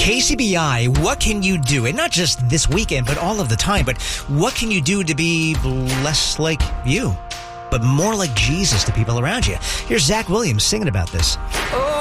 KCBI, what can you do? And not just this weekend, but all of the time. But what can you do to be less like you, but more like Jesus to people around you? Here's Zach Williams singing about this.